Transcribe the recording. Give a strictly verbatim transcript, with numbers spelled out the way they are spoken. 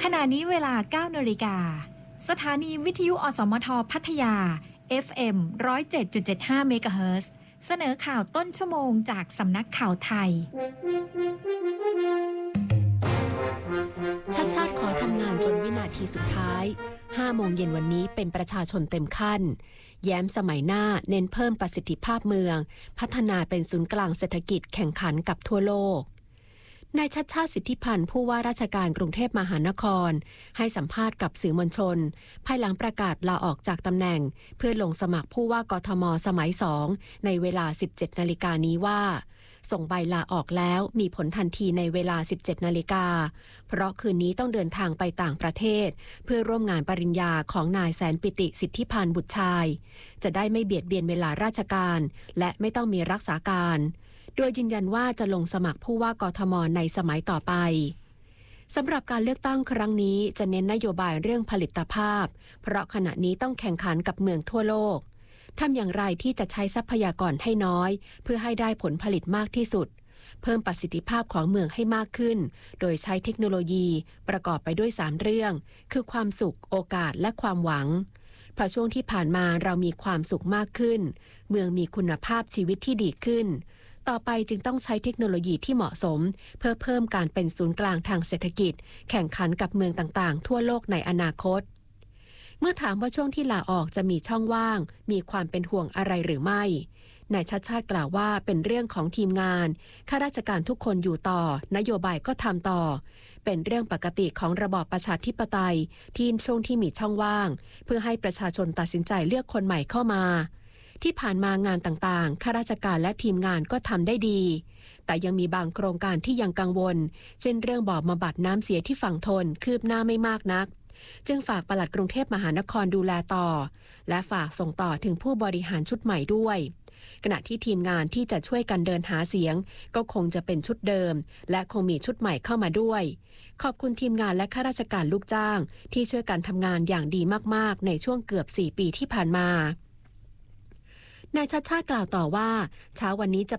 ขณะนี้เวลา เก้านาฬิกา สถานีวิทยุอสมทพัทยา เอฟ เอ็ม หนึ่งศูนย์เจ็ดจุดเจ็ดห้า เมกะเฮิรตซ์ เสนอข่าวต้นชั่วโมงจากสำนักข่าวไทยชัดชาติขอทำงานจนวินาทีสุดท้าย ห้าโมงเย็นวันนี้เป็นประชาชนเต็มขั้น แย้มสมัยหน้าเน้นเพิ่มประสิทธิภาพเมือง พัฒนาเป็นศูนย์กลางเศรษฐกิจแข่งขันกับทั่วโลกนายชัดชาติสิทธิพันธ์ผู้ว่าราชการกรุงเทพมหานครให้สัมภาษณ์กับสื่อมวลชนภายหลังประกาศลาออกจากตำแหน่งเพื่อลงสมัครผู้ว่ากทมสมัยสองในเวลา สิบเจ็ดนาฬิกานี้ว่าส่งใบลาออกแล้วมีผลทันทีในเวลา สิบเจ็ดนาฬิกาเพราะคืนนี้ต้องเดินทางไปต่างประเทศเพื่อร่วมงานปริญญาของนายแสนปิติสิทธิพันธ์บุตรชายจะได้ไม่เบียดเบียนเวลาราชการและไม่ต้องมีรักษาการโดยยืนยันว่าจะลงสมัครผู้ว่ากทมในสมัยต่อไปสำหรับการเลือกตั้งครั้งนี้จะเน้นนโยบายเรื่องผลิตภาพเพราะขณะนี้ต้องแข่งขันกับเมืองทั่วโลกทำอย่างไรที่จะใช้ทรัพยากรให้น้อยเพื่อให้ได้ผลผลิตมากที่สุดเพิ่มประสิทธิภาพของเมืองให้มากขึ้นโดยใช้เทคโนโลยีประกอบไปด้วยสามเรื่องคือความสุขโอกาสและความหวังพอช่วงที่ผ่านมาเรามีความสุขมากขึ้นเมืองมีคุณภาพชีวิตที่ดีขึ้นต่อไปจึงต้องใช้เทคโนโลยีที่เหมาะสมเพื่อเพิ่มการเป็นศูนย์กลางทางเศรษฐกิจแข่งขันกับเมืองต่างๆทั่วโลกในอนาคตเมื่อถามว่าช่วงที่ลาออกจะมีช่องว่างมีความเป็นห่วงอะไรหรือไม่นายชัดชาติกล่าวว่าเป็นเรื่องของทีมงานข้าราชการทุกคนอยู่ต่อนโยบายก็ทำต่อเป็นเรื่องปกติของระบอบประชาธิปไตยที่ช่วงที่มีช่องว่างเพื่อให้ประชาชนตัดสินใจเลือกคนใหม่เข้ามาที่ผ่านมางานต่างๆข้าราชการและทีมงานก็ทำได้ดีแต่ยังมีบางโครงการที่ยังกังวลเช่นเรื่องบ่อบำบัดน้ำเสียที่ฝั่งทนคืบหน้าไม่มากนักจึงฝากปลัดกรุงเทพมหานครดูแลต่อและฝากส่งต่อถึงผู้บริหารชุดใหม่ด้วยขณะที่ทีมงานที่จะช่วยกันเดินหาเสียงก็คงจะเป็นชุดเดิมและคงมีชุดใหม่เข้ามาด้วยขอบคุณทีมงานและข้าราชการลูกจ้างที่ช่วยกันทำงานอย่างดีมากๆในช่วงเกือบสี่ปีที่ผ่านมานายชัดชาติกล่าวต่อว่าเช้าวันนี้จะ